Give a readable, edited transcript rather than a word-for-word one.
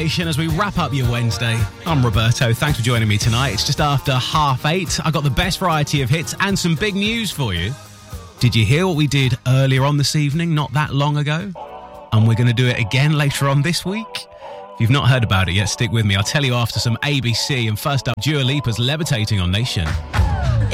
As we wrap up your Wednesday, I'm Roberto. Thanks for joining me tonight. It's just after 8:30. I got the best variety of hits and some big news for you. Did you hear what we did earlier on this evening, not that long ago? And we're going to do it again later on this week. If you've not heard about it yet, stick with me. I'll tell you after some ABC. And first up, Dua Lipa's Levitating on Nation.